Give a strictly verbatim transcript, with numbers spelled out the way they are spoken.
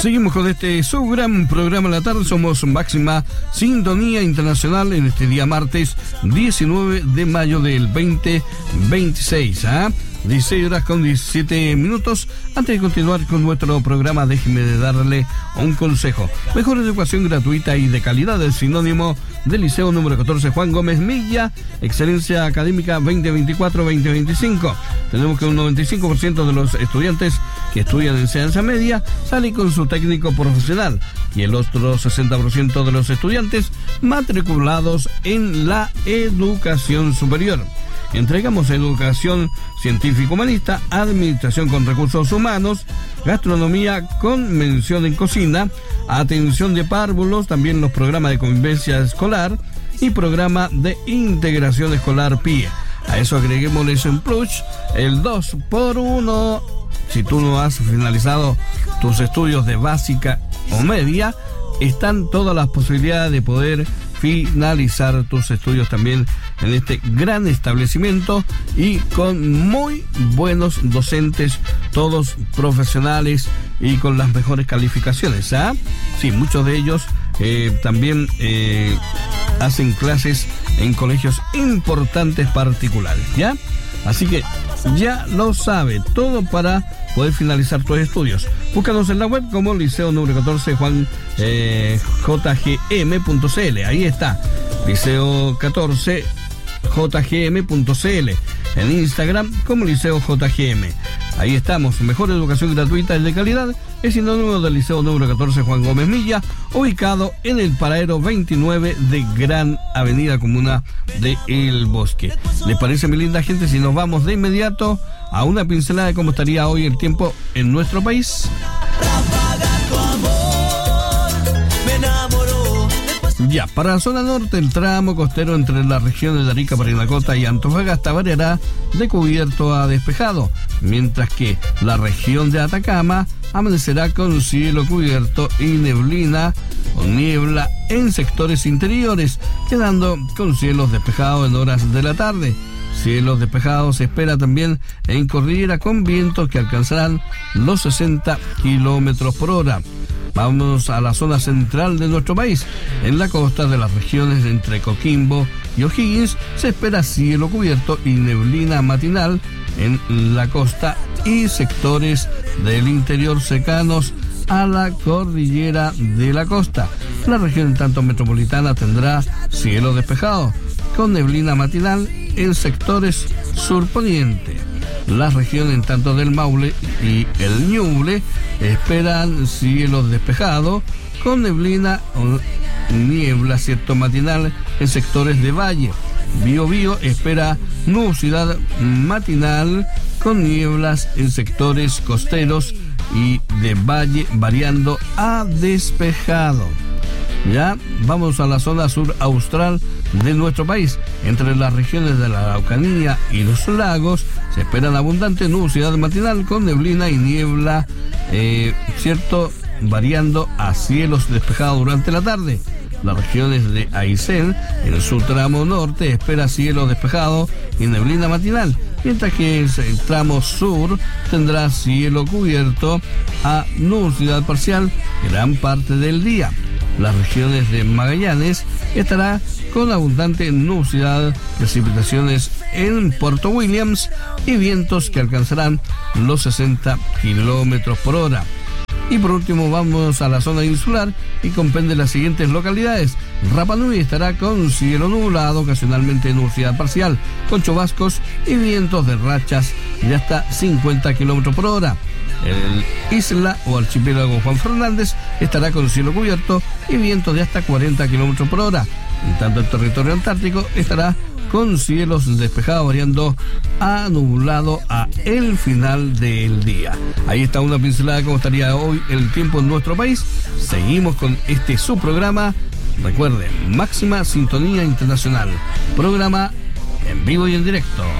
Seguimos con este su gran programa en la tarde. Somos Máxima Sintonía Internacional en este día martes diecinueve de mayo del veinte veintiséis. ¿Ah? dieciséis horas con diecisiete minutos. Antes de continuar con nuestro programa, déjeme de darle un consejo. Mejor educación gratuita y de calidad es sinónimo del Liceo número catorce Juan Gómez Milla, excelencia académica veinte veinticuatro veinte veinticinco. Tenemos que un noventa y cinco por ciento de los estudiantes que estudian enseñanza media salen con su técnico profesional y el otro sesenta por ciento de los estudiantes matriculados en la educación superior. Entregamos educación científico-humanista, administración con recursos humanos, gastronomía con mención en cocina, atención de párvulos, también los programas de convivencia escolar y programa de integración escolar P I E. A eso agreguémosles en plus el dos por uno. Si tú no has finalizado tus estudios de básica o media, están todas las posibilidades de poder finalizar tus estudios también en este gran establecimiento y con muy buenos docentes, todos profesionales y con las mejores calificaciones. ¿Ah? Sí, muchos de ellos eh, también eh, hacen clases en colegios importantes particulares, ¿ya? Así que ya lo sabe, todo para poder finalizar tus estudios. Búscanos en la web como Liceo número catorce Juan eh, J G M punto C L. Ahí está, Liceo catorce J G M punto C L. En Instagram como Liceo J G M. Ahí estamos, mejor educación gratuita y de calidad es sinónimo del Liceo número catorce Juan Gómez Milla, ubicado en el paradero veintinueve de Gran Avenida Comuna de El Bosque. ¿Les parece, mi linda gente, si nos vamos de inmediato a una pincelada de cómo estaría hoy el tiempo en nuestro país? Ya, para la zona norte, el tramo costero entre las regiones de Arica, Parinacota y Antofagasta variará de cubierto a despejado, mientras que la región de Atacama amanecerá con cielo cubierto y neblina o niebla en sectores interiores, quedando con cielos despejados en horas de la tarde. Cielos despejados se espera también en cordillera con vientos que alcanzarán los sesenta kilómetros por hora. Vámonos a la zona central de nuestro país. En la costa de las regiones entre Coquimbo y O'Higgins se espera cielo cubierto y neblina matinal en la costa y sectores del interior cercanos a la cordillera de la costa. La región en tanto metropolitana tendrá cielo despejado con neblina matinal en sectores surponiente. Las regiones en tanto del Maule y el Ñuble esperan cielo despejado con neblina o niebla cierto matinal en sectores de valle. Biobío espera nubosidad matinal con nieblas en sectores costeros y de valle variando a despejado. Ya vamos a la zona sur austral de nuestro país. Entre las regiones de la Araucanía y los lagos se esperan abundante nubosidad matinal con neblina y niebla, eh, cierto, variando a cielos despejados durante la tarde. Las regiones de Aysén, en su tramo norte, espera cielo despejado y neblina matinal, mientras que el tramo sur tendrá cielo cubierto a nubosidad parcial gran parte del día. Las regiones de Magallanes estará con abundante nubosidad, precipitaciones en Puerto Williams y vientos que alcanzarán los sesenta kilómetros por hora. Y por último vamos a la zona insular y comprende las siguientes localidades. Rapa Nui estará con cielo nublado, ocasionalmente nubosidad parcial, con chubascos y vientos de rachas de hasta cincuenta kilómetros por hora. El isla o archipiélago Juan Fernández estará con cielo cubierto y vientos de hasta cuarenta kilómetros por hora. En tanto el territorio antártico estará con cielos despejados variando a nublado a el final del día. Ahí está una pincelada de cómo estaría hoy el tiempo en nuestro país. Seguimos con este subprograma. Recuerden, Máxima Sintonía Internacional, programa en vivo y en directo.